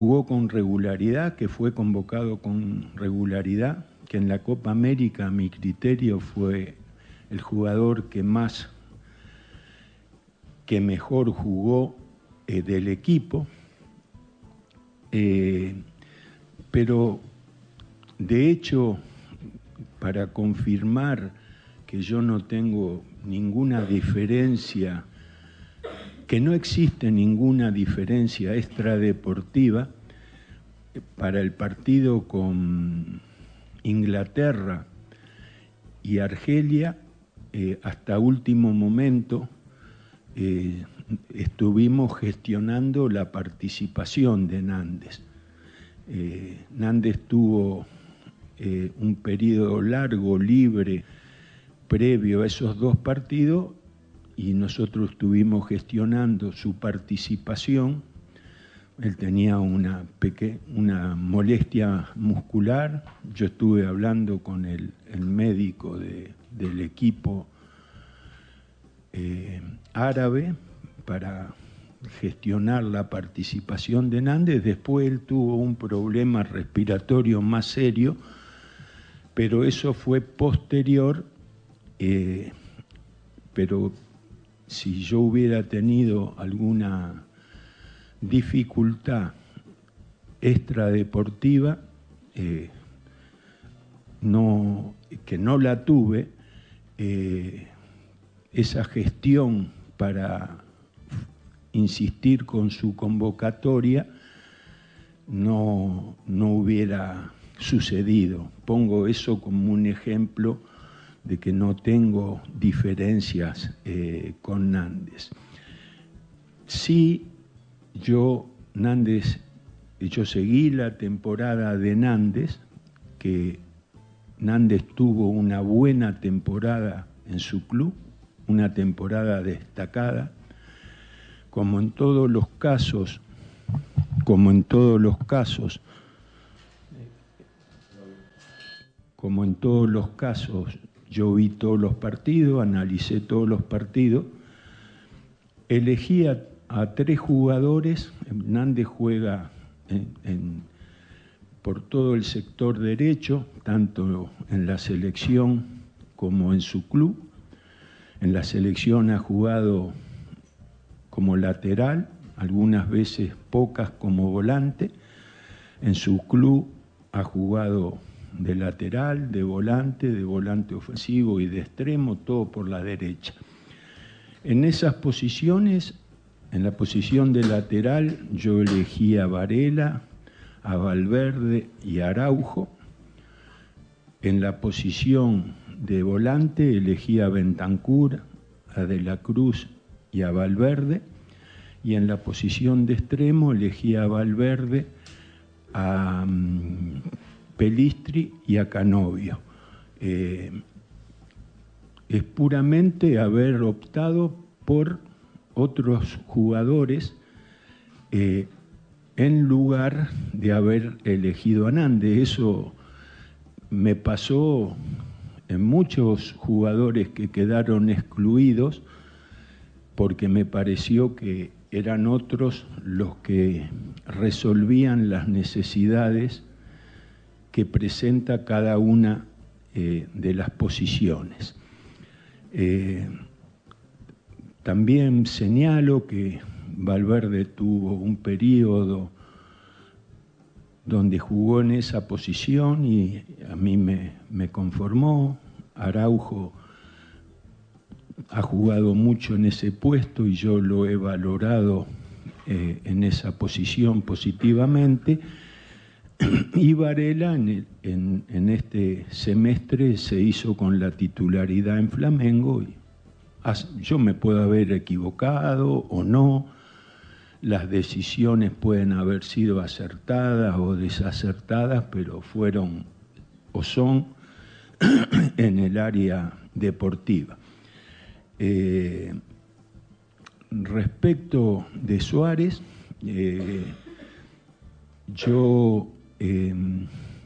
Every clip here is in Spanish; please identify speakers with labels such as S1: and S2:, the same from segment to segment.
S1: jugó con regularidad, que fue convocado con regularidad, que en la Copa América, a mi criterio, fue el jugador que mejor jugó del equipo, pero de hecho, para confirmar que yo no tengo ninguna diferencia, que no existe ninguna diferencia extradeportiva, para el partido con Inglaterra y Argelia, hasta último momento estuvimos gestionando la participación de Nández. Nández tuvo un periodo largo, libre, previo a esos dos partidos, y nosotros estuvimos gestionando su participación. Él tenía una molestia muscular. Yo estuve hablando con el médico del equipo árabe para gestionar la participación de Nández. Después él tuvo un problema respiratorio más serio, pero eso fue posterior. Pero si yo hubiera tenido alguna dificultad extradeportiva, que no la tuve, esa gestión para insistir con su convocatoria no hubiera sucedido. Pongo eso como un ejemplo de que no tengo diferencias con Nández. Sí, yo seguí la temporada de Nández, que Nández tuvo una buena temporada en su club, una temporada destacada, como en todos los casos, yo vi todos los partidos, analicé todos los partidos, elegí a 3 jugadores. Nández juega por todo el sector derecho, tanto en la selección como en su club. En la selección ha jugado como lateral, algunas veces pocas como volante. En su club ha jugado de lateral, de volante ofensivo y de extremo, todo por la derecha. En esas posiciones, en la posición de lateral, yo elegí a Varela, a Valverde y a Araujo. En la posición de volante elegí a Bentancur, a De la Cruz y a Valverde. Y en la posición de extremo elegí a Valverde, a Pelistri y a Canovio. Es puramente haber optado por otros jugadores en lugar de haber elegido a Nández. Eso me pasó en muchos jugadores que quedaron excluidos, porque me pareció que eran otros los que resolvían las necesidades que presenta cada una de las posiciones. También señalo que Valverde tuvo un periodo donde jugó en esa posición y a mí me conformó. Araujo ha jugado mucho en ese puesto y yo lo he valorado en esa posición positivamente. Y Varela en este semestre se hizo con la titularidad en Flamengo. Y yo me puedo haber equivocado o no, las decisiones pueden haber sido acertadas o desacertadas, pero fueron o son en el área deportiva. Respecto de Suárez, yo en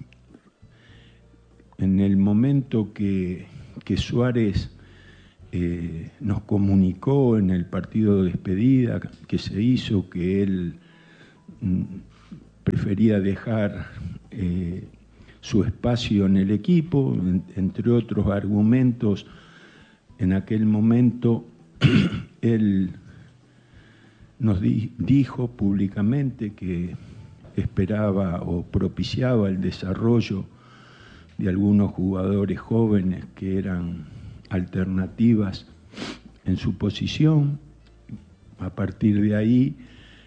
S1: el momento que Suárez nos comunicó en el partido de despedida que se hizo, que él prefería dejar su espacio en el equipo, entre otros argumentos. En aquel momento él nos dijo públicamente que esperaba o propiciaba el desarrollo de algunos jugadores jóvenes que eran alternativas en su posición. A partir de ahí,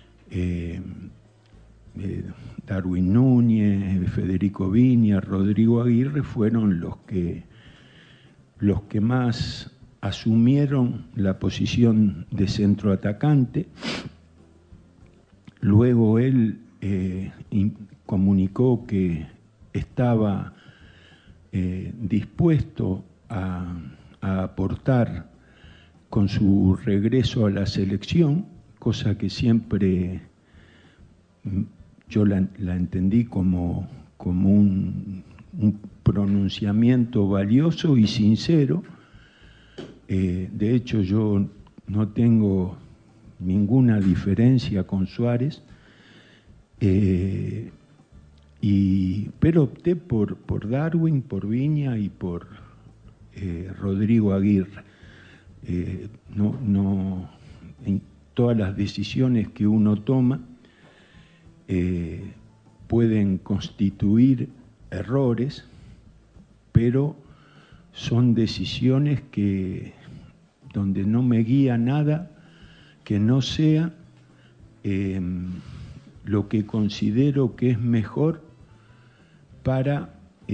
S1: Darwin Núñez, Federico Viña, Rodrigo Aguirre fueron los que más asumieron la posición de centroatacante. Luego él comunicó que estaba dispuesto a aportar con su regreso a la selección, cosa que siempre yo la entendí como un pronunciamiento valioso y sincero. De hecho, yo no tengo ninguna diferencia con Suárez, pero opté por Darwin, por Viña y por Rodrigo Aguirre. No, en todas las decisiones que uno toma pueden constituir errores, pero son decisiones donde no me guía nada que no sea lo que considero que es mejor para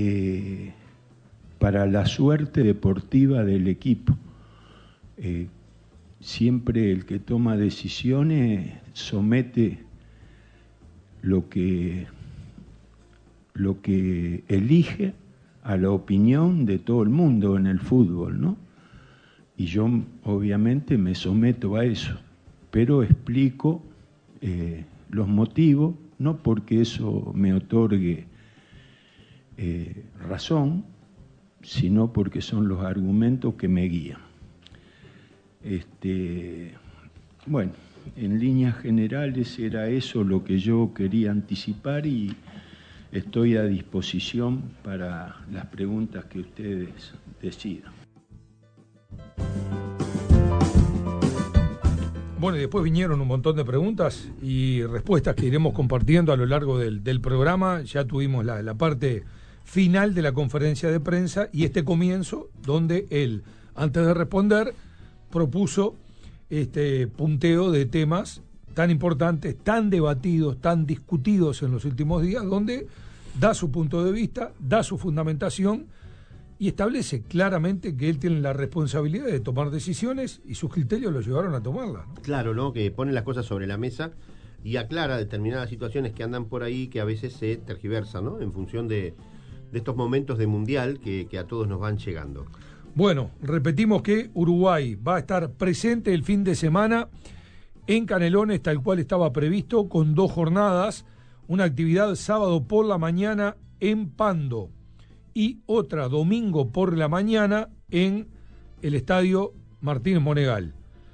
S1: la suerte deportiva del equipo. Siempre el que toma decisiones somete lo que elige a la opinión de todo el mundo en el fútbol, ¿no? Y yo obviamente me someto a eso, pero explico los motivos, no porque eso me otorgue razón, sino porque son los argumentos que me guían. Bueno, en líneas generales era eso lo que yo quería anticipar y estoy a disposición para las preguntas que ustedes decidan.
S2: Bueno, y después vinieron un montón de preguntas y respuestas que iremos compartiendo a lo largo del programa. Ya tuvimos la parte final de la conferencia de prensa y este comienzo donde él, antes de responder, propuso este punteo de temas tan importantes, tan debatidos, tan discutidos en los últimos días, donde da su punto de vista, da su fundamentación y establece claramente que él tiene la responsabilidad de tomar decisiones y sus criterios lo llevaron a tomarlas, ¿no? Claro, ¿no? Que pone las cosas sobre la mesa y aclara determinadas situaciones que andan por ahí que a veces se tergiversan, ¿no? En función de estos momentos de mundial que a todos nos van llegando. Bueno, repetimos que Uruguay va a estar presente el fin de semana en Canelones, tal cual estaba previsto, con 2 jornadas, una actividad sábado por la mañana en Pando y otra domingo por la mañana en el estadio Martínez Monegal.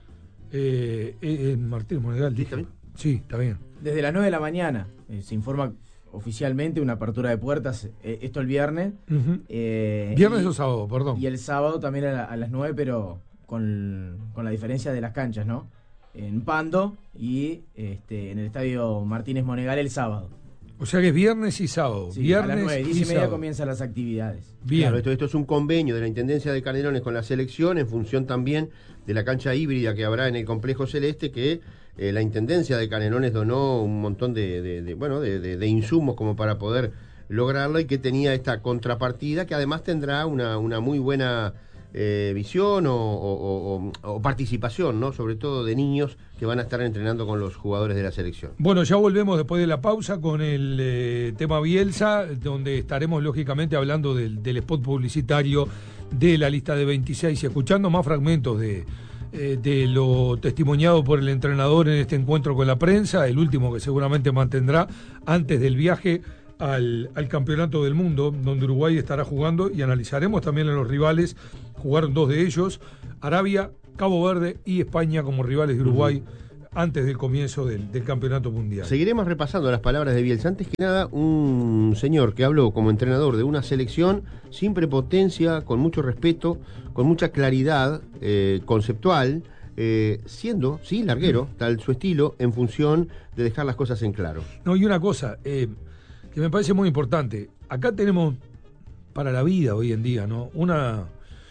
S2: Martínez Monegal, ¿sí, está bien? Sí, está bien. Desde las 9 de la mañana se informa oficialmente una apertura de puertas, esto el viernes. Uh-huh. Viernes o sábado, perdón. Y el sábado también a las 9, pero con la diferencia de las canchas, ¿no? En Pando y en el estadio Martínez Monegal el sábado. O sea que es viernes y sábado. Sí, viernes a las 9, 10:30 comienzan las actividades. Bien. Claro, esto es un convenio de la Intendencia de Canelones con la selección en función también de la cancha híbrida que habrá en el Complejo Celeste, que la Intendencia de Canelones donó un montón de insumos como para poder lograrlo y que tenía esta contrapartida que además tendrá una muy buena visión o participación, ¿no? Sobre todo de niños que van a estar entrenando con los jugadores de la selección. Bueno, ya volvemos después de la pausa con el tema Bielsa, donde estaremos lógicamente hablando del spot publicitario de la lista de 26 y escuchando más fragmentos de lo testimoniado por el entrenador en este encuentro con la prensa, el último que seguramente mantendrá antes del viaje al Campeonato del Mundo, donde Uruguay estará jugando, y analizaremos también a los rivales. Jugaron 2 de ellos, Arabia, Cabo Verde y España como rivales de Uruguay.
S3: antes del comienzo del campeonato mundial.
S4: Seguiremos repasando las palabras de Bielsa. Antes que nada, un señor que habló como entrenador de una selección sin prepotencia, con mucho respeto, con mucha claridad conceptual, siendo, sí, larguero, tal su estilo, en función de dejar las cosas en claro.
S3: No, y una cosa que me parece muy importante. Acá tenemos, para la vida hoy en día, ¿no? Una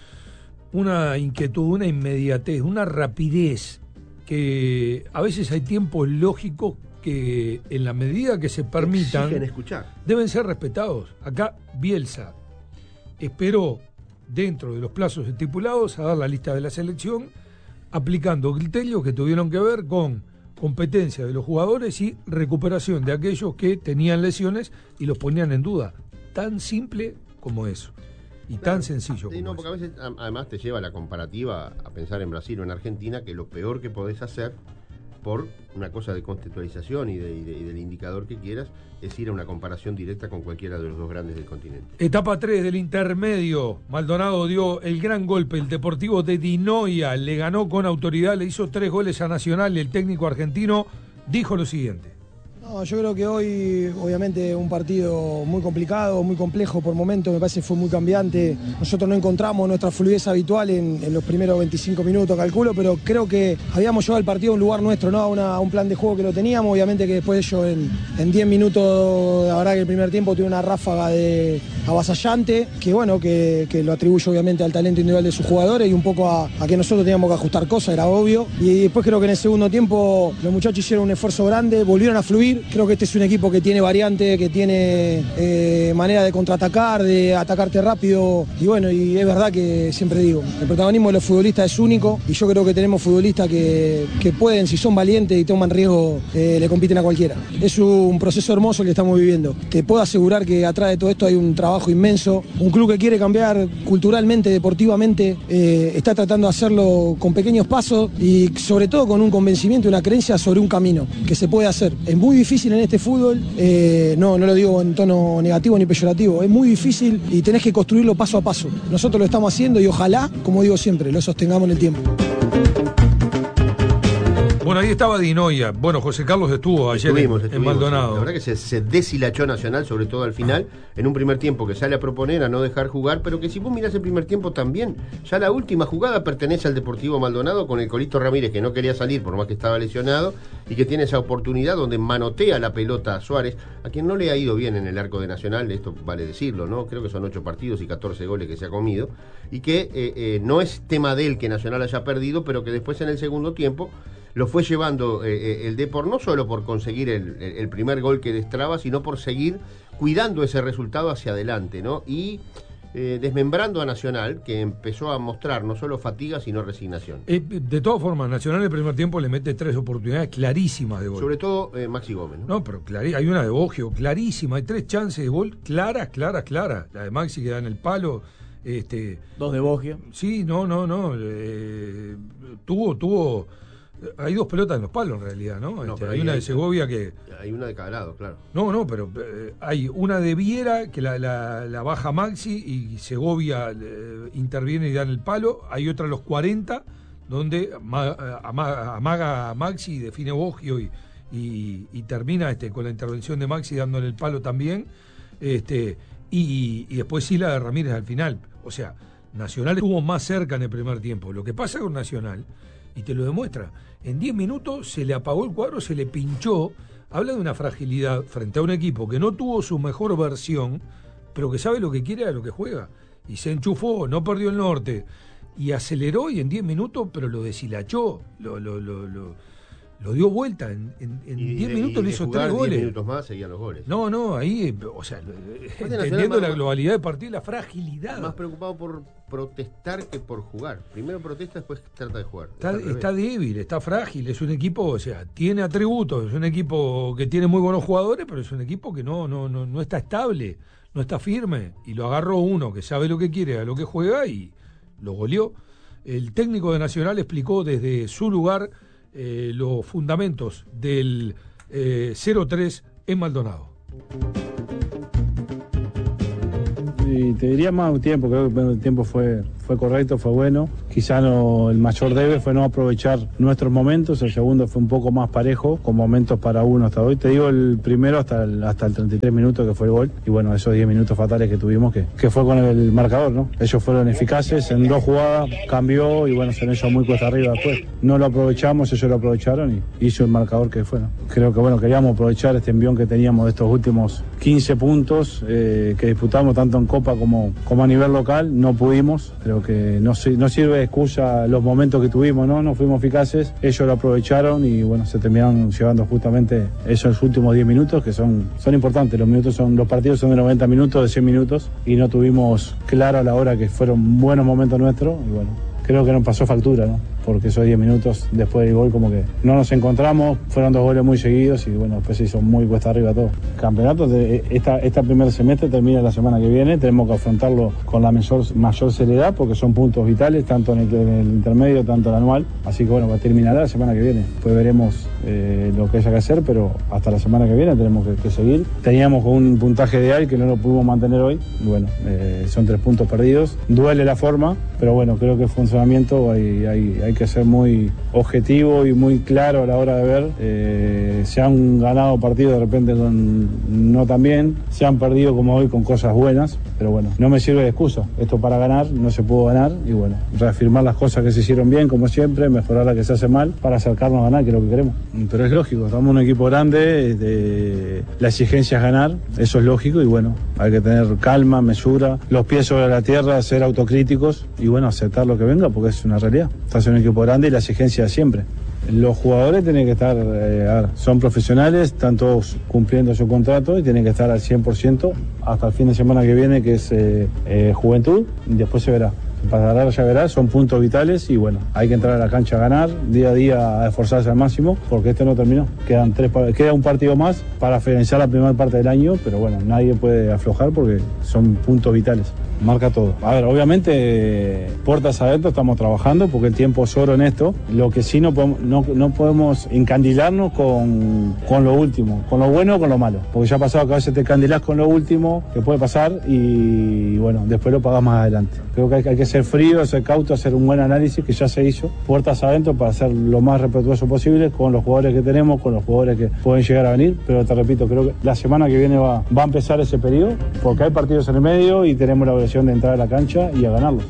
S3: inquietud, una inmediatez, una rapidez, que a veces hay tiempos lógicos que en la medida que se permitan deben ser respetados. Acá Bielsa esperó, dentro de los plazos estipulados, a dar la lista de la selección, aplicando criterios que tuvieron que ver con competencia de los jugadores y recuperación de aquellos que tenían lesiones y los ponían en duda. Tan simple como eso. Y tan sencillo como
S4: porque a veces además te lleva la comparativa a pensar en Brasil o en Argentina, que lo peor que podés hacer por una cosa de contextualización y del indicador que quieras es ir a una comparación directa con cualquiera de los dos grandes del continente.
S3: Etapa 3 del intermedio. Maldonado dio el gran golpe. El Deportivo de Dinoia le ganó con autoridad, le hizo 3 goles a Nacional y el técnico argentino dijo lo siguiente.
S5: No, yo creo que hoy, obviamente, un partido muy complicado, muy complejo por momentos, me parece que fue muy cambiante. Nosotros no encontramos nuestra fluidez habitual en los primeros 25 minutos, calculo, pero creo que habíamos llevado el partido a un lugar nuestro, ¿no? A un plan de juego que lo teníamos. Obviamente que después ellos en 10 minutos, la verdad que el primer tiempo tuvo una ráfaga de avasallante, que bueno, que lo atribuye obviamente al talento individual de sus jugadores y un poco a que nosotros teníamos que ajustar cosas, era obvio. Y después creo que en el segundo tiempo los muchachos hicieron un esfuerzo grande, volvieron a fluir. Creo que este es un equipo que tiene variante, que tiene manera de contraatacar, de atacarte rápido. Y bueno, y es verdad que siempre digo, el protagonismo de los futbolistas es único y yo creo que tenemos futbolistas que pueden, si son valientes y toman riesgo, le compiten a cualquiera. Es un proceso hermoso el que estamos viviendo. Te puedo asegurar que atrás de todo esto hay un trabajo inmenso. Un club que quiere cambiar culturalmente, deportivamente, está tratando de hacerlo con pequeños pasos y sobre todo con un convencimiento y una creencia sobre un camino que se puede hacer. Es muy difícil en este fútbol, no lo digo en tono negativo ni peyorativo, es muy difícil y tenés que construirlo paso a paso. Nosotros lo estamos haciendo y ojalá, como digo siempre, lo sostengamos en el tiempo.
S3: Bueno, ahí estaba Dinoia. Bueno, José Carlos estuvo ayer en Maldonado.
S4: La verdad que se deshilachó Nacional, sobre todo al final, en un primer tiempo que sale a proponer, a no dejar jugar, pero que si vos mirás el primer tiempo también, ya la última jugada pertenece al Deportivo Maldonado con el Colito Ramírez, que no quería salir por más que estaba lesionado, y que tiene esa oportunidad donde manotea la pelota a Suárez, a quien no le ha ido bien en el arco de Nacional, esto vale decirlo, ¿no? Creo que son 8 partidos y 14 goles que se ha comido, y que no es tema de él que Nacional haya perdido, pero que después en el segundo tiempo lo fue llevando el Depor, no solo por conseguir el primer gol que destraba, sino por seguir cuidando ese resultado hacia adelante, ¿no? Y desmembrando a Nacional, que empezó a mostrar no solo fatiga, sino resignación.
S3: De todas formas, Nacional en el primer tiempo le mete 3 oportunidades clarísimas de gol.
S4: Sobre todo Maxi Gómez, ¿no?
S3: No, pero hay una de Boggio, clarísima, hay 3 chances de gol claras. La de Maxi que da en el palo.
S2: 2 de Boggio.
S3: Sí, no. Tuvo... Hay 2 pelotas en los palos en realidad, ¿no? Hay una de Segovia que...
S4: Hay una de cada lado, claro.
S3: No, pero hay una de Viera que la baja Maxi y Segovia interviene y da en el palo. Hay otra a los 40 donde amaga a Maxi y define Boggio y termina con la intervención de Maxi dándole el palo también. Y después sí la de Ramírez al final. O sea, Nacional estuvo más cerca en el primer tiempo. Lo que pasa con Nacional, y te lo demuestra, en 10 minutos se le apagó el cuadro, se le pinchó. Habla de una fragilidad frente a un equipo que no tuvo su mejor versión, pero que sabe lo que quiere, a lo que juega. Y se enchufó, no perdió el norte. Y aceleró y en 10 minutos, pero lo deshilachó, lo dio vuelta. En 10 minutos le hizo 3 goles.
S4: 10 minutos más seguían los goles.
S3: No, ahí, o sea, entendiendo la globalidad del partido y la fragilidad.
S4: Más preocupado por protestar que por jugar. Primero protesta, después trata de jugar.
S3: Está débil, está frágil, es un equipo, o sea, tiene atributos, es un equipo que tiene muy buenos jugadores, pero es un equipo que no está estable, no está firme, y lo agarró uno que sabe lo que quiere, a lo que juega, y lo goleó. El técnico de Nacional explicó desde su lugar los fundamentos del 0-3 en Maldonado.
S6: Y te diría más un tiempo, creo que el tiempo fue fue correcto, fue bueno. Quizá el mayor debe fue no aprovechar nuestros momentos. El segundo fue un poco más parejo, con momentos para uno hasta hoy. Te digo, el primero hasta el 33 minutos que fue el gol. Y bueno, esos 10 minutos fatales que tuvimos, que fue con el marcador, ¿no? Ellos fueron eficaces, en 2 jugadas cambió y bueno, se nos hizo muy cuesta arriba después. No lo aprovechamos, ellos lo aprovecharon y hizo el marcador que fue, ¿no? Creo que bueno, queríamos aprovechar este envión que teníamos de estos últimos 15 puntos que disputamos tanto en Copa como a nivel local. No pudimos, creo que no sirve de excusa los momentos que tuvimos, ¿no? No fuimos eficaces, ellos lo aprovecharon y bueno, se terminaron llevando justamente esos últimos 10 minutos que son importantes. Los partidos son de 90 minutos, de 100 minutos y no tuvimos claro a la hora que fueron buenos momentos nuestros y bueno, creo que nos pasó factura, ¿no? Porque esos 10 minutos después del gol como que no nos encontramos, fueron 2 goles muy seguidos y bueno, después se hizo muy cuesta arriba todo. Campeonato de esta primer semestre termina la semana que viene, tenemos que afrontarlo con la mayor seriedad porque son puntos vitales, tanto en el intermedio, tanto en el anual, así que bueno, va a terminar la semana que viene. Después veremos lo que haya que hacer, pero hasta la semana que viene tenemos que seguir. Teníamos un puntaje ideal que no lo pudimos mantener hoy y bueno, son 3 puntos perdidos. Duele la forma, pero bueno, creo que el funcionamiento hay que ser muy objetivo y muy claro a la hora de ver. Se han ganado partidos de repente no tan bien, se han perdido como hoy con cosas buenas, pero bueno, no me sirve de excusa. Esto para ganar, no se pudo ganar y bueno, reafirmar las cosas que se hicieron bien como siempre, mejorar las que se hace mal para acercarnos a ganar, que es lo que queremos. Pero es lógico, estamos en un equipo grande, la exigencia es ganar, eso es lógico y bueno, hay que tener calma, mesura, los pies sobre la tierra, ser autocríticos y bueno, aceptar lo que venga porque es una realidad. Estás en un equipo grande y la exigencia es siempre. Los jugadores tienen que estar, son profesionales, están todos cumpliendo su contrato y tienen que estar al 100% hasta el fin de semana que viene, que es Juventud, y después se verá. Para ganar ya verás, son puntos vitales y bueno, hay que entrar a la cancha a ganar, día a día a esforzarse al máximo, porque este no terminó. Queda un partido más para finalizar la primera parte del año, pero bueno, nadie puede aflojar porque son puntos vitales. Marca todo. A ver, obviamente, puertas adentro estamos trabajando porque el tiempo es oro en esto. Lo que sí no podemos encandilarnos con lo último, con lo bueno o con lo malo. Porque ya ha pasado que a veces te encandilás con lo último, que puede pasar, y bueno, después lo pagás más adelante. Creo que hay que ser frío, ser cauto, hacer un buen análisis que ya se hizo. Puertas adentro para ser lo más respetuoso posible con los jugadores que tenemos, con los jugadores que pueden llegar a venir. Pero te repito, creo que la semana que viene va a empezar ese periodo porque hay partidos en el medio y tenemos la obligación de entrar a la cancha y a ganarlos.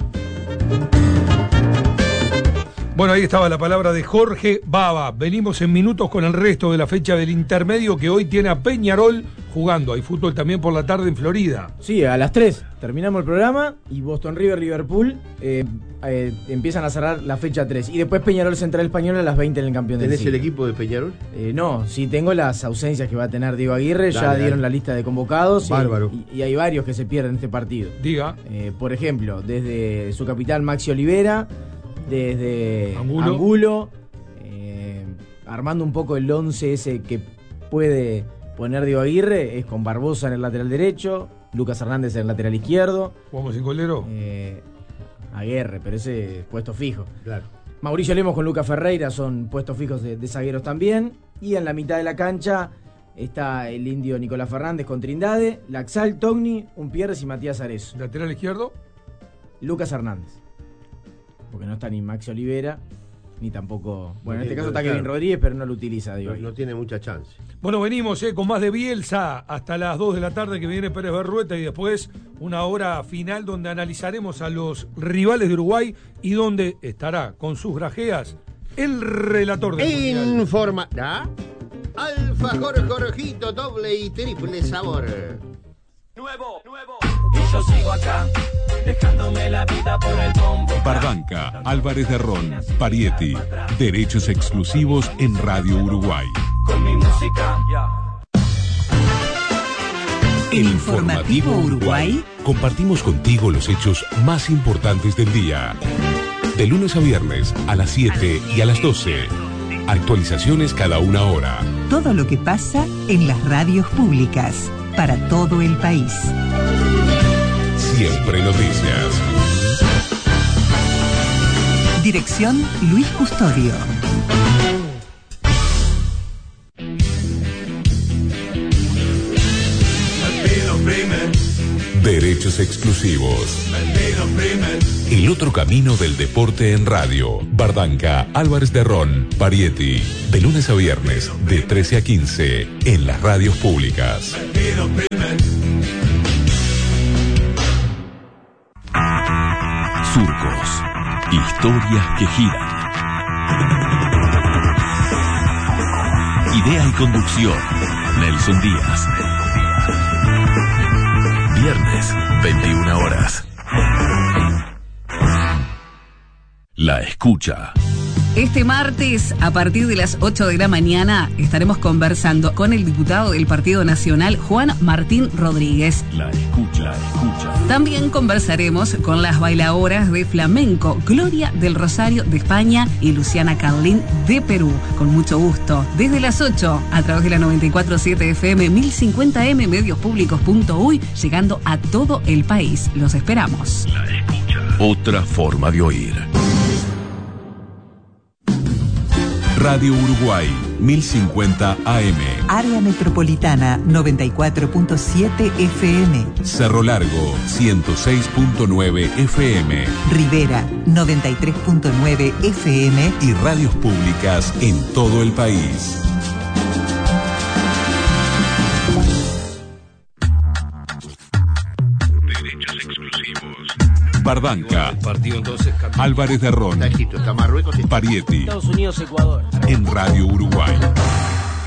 S3: Bueno, ahí estaba la palabra de Jorge Baba. Venimos en minutos con el resto de la fecha del intermedio que hoy tiene a Peñarol jugando. Hay fútbol también por la tarde en Florida.
S2: Sí, a las 3 terminamos el programa y Boston River Liverpool empiezan a cerrar la fecha 3. Y después Peñarol Central Español a las 20 en el campeón del siglo.
S4: ¿Tenés el equipo de Peñarol?
S2: No, sí tengo las ausencias que va a tener Diego Aguirre. Ya dieron la lista de convocados.
S4: Bárbaro.
S2: Y hay varios que se pierden este partido.
S3: Diga.
S2: Por ejemplo, desde su capitán Maxi Olivera, desde Angulo, armando un poco el 11 ese que puede poner Diego Aguirre, es con Barbosa en el lateral derecho, Lucas Hernández en el lateral izquierdo.
S3: ¿Jugamos sin golero?
S2: Aguirre, pero ese puesto fijo.
S4: Claro.
S2: Mauricio Lemos con Lucas Ferreira son puestos fijos de zagueros también. Y en la mitad de la cancha está el indio Nicolás Fernández con Trindade, Laxal, Togni, Umpierres y Matías Arezo.
S3: ¿Lateral izquierdo?
S2: Lucas Hernández. Porque no está ni Maxi Olivera, ni tampoco... Bueno, en este caso está Kevin Rodríguez, pero no lo utiliza, digo.
S4: No tiene mucha chance.
S3: Bueno, venimos con más de Bielsa hasta las 2 de la tarde que viene Pérez Berrueta y después una hora final donde analizaremos a los rivales de Uruguay y donde estará con sus grajeas el relator del Mundial.
S4: Informará Alfajor Jorgito, doble y triple sabor.
S7: Nuevo. Y yo sigo acá, dejándome la vida por el bombo.
S8: Barbanca, Álvarez de Ron, Parietti. Derechos exclusivos en Radio Uruguay.
S7: Con mi música.
S8: El Informativo Uruguay. Compartimos contigo los hechos más importantes del día. De lunes a viernes a las 7 y a las 12. Actualizaciones cada una hora.
S9: Todo lo que pasa en las radios públicas. Para todo el país.
S8: Siempre noticias.
S9: Dirección Luis Custodio.
S8: Derechos exclusivos. El otro camino del deporte en radio. Bardanca, Álvarez de Ron, Parietti. De lunes a viernes, de 13 a 15, en las radios públicas. Surcos. Historias que giran. Idea y conducción, Nelson Díaz. Viernes, 21 horas. La escucha.
S10: Este martes, a partir de las 8 de la mañana, estaremos conversando con el diputado del Partido Nacional, Juan Martín Rodríguez.
S8: La escucha, escucha.
S10: También conversaremos con las bailadoras de flamenco, Gloria del Rosario de España y Luciana Carlín de Perú. Con mucho gusto. Desde las 8, a través de la 94.7 FM, 1050M, mediospublicos.uy, llegando a todo el país. Los esperamos.
S8: La escucha. Otra forma de oír. Radio Uruguay, 1050 AM.
S9: Área Metropolitana, 94.7 FM.
S8: Cerro Largo, 106.9 FM.
S9: Rivera, 93.9 FM.
S8: Y radios públicas en todo el país. Derechos exclusivos. Bardanca, Álvarez de Ron,
S4: Está Egipto, está Marruecos,
S8: Parietti.
S2: Estados Unidos, Ecuador.
S8: En Radio Uruguay.